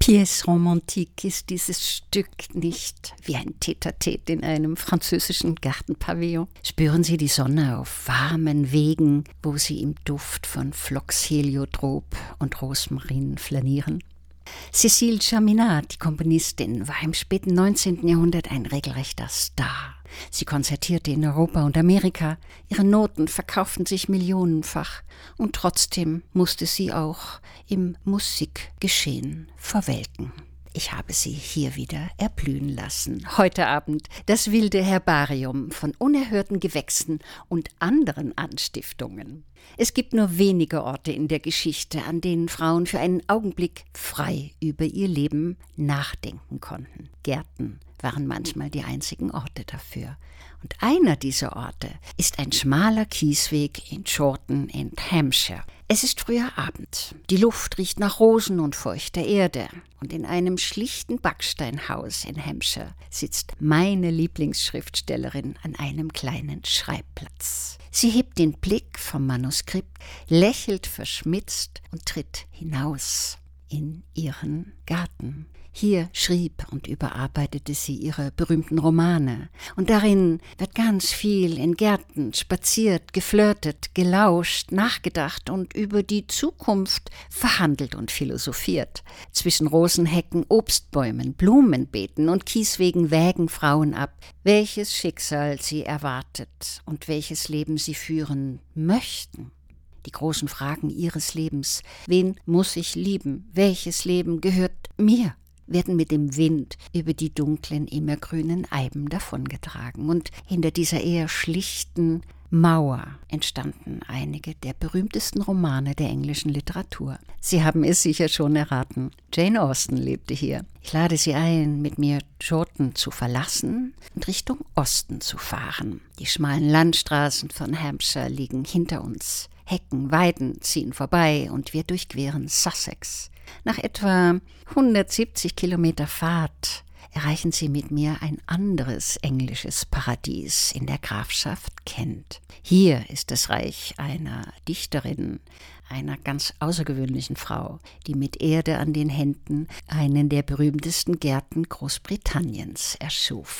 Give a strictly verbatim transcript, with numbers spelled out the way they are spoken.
Pièce romantique ist dieses Stück nicht wie ein Tête-à-tête in einem französischen Gartenpavillon. Spüren Sie die Sonne auf warmen Wegen, wo sie im Duft von Phlox Heliotrop und Rosmarin flanieren? Cécile Chaminade, die Komponistin, war im späten neunzehnten Jahrhundert ein regelrechter Star. Sie konzertierte in Europa und Amerika, ihre Noten verkauften sich millionenfach und trotzdem musste sie auch im Musikgeschehen verwelken. Ich habe sie hier wieder erblühen lassen. Heute Abend das wilde Herbarium von unerhörten Gewächsen und anderen Anstiftungen. Es gibt nur wenige Orte in der Geschichte, an denen Frauen für einen Augenblick frei über ihr Leben nachdenken konnten. Gärten waren manchmal die einzigen Orte dafür. Und einer dieser Orte ist ein schmaler Kiesweg in Chorlton in Hampshire. Es ist früher Abend. Die Luft riecht nach Rosen und feuchter Erde. Und in einem schlichten Backsteinhaus in Hampshire sitzt meine Lieblingsschriftstellerin an einem kleinen Schreibplatz. Sie hebt den Blick vom Manuskript, lächelt verschmitzt und tritt hinaus in ihren Garten. Hier schrieb und überarbeitete sie ihre berühmten Romane. Und darin wird ganz viel in Gärten spaziert, geflirtet, gelauscht, nachgedacht und über die Zukunft verhandelt und philosophiert. Zwischen Rosenhecken, Obstbäumen, Blumenbeeten und Kieswegen wägen Frauen ab, welches Schicksal sie erwartet und welches Leben sie führen möchten. Die großen Fragen ihres Lebens: Wen muss ich lieben? Welches Leben gehört mir? Werden mit dem Wind über die dunklen, immergrünen Eiben davongetragen. Und hinter dieser eher schlichten Mauer entstanden einige der berühmtesten Romane der englischen Literatur. Sie haben es sicher schon erraten. Jane Austen lebte hier. Ich lade Sie ein, mit mir Chorlton zu verlassen und Richtung Osten zu fahren. Die schmalen Landstraßen von Hampshire liegen hinter uns. Hecken, Weiden ziehen vorbei und wir durchqueren Sussex. Nach etwa hundertsiebzig Kilometer Fahrt erreichen Sie mit mir ein anderes englisches Paradies in der Grafschaft Kent. Hier ist das Reich einer Dichterin, einer ganz außergewöhnlichen Frau, die mit Erde an den Händen einen der berühmtesten Gärten Großbritanniens erschuf.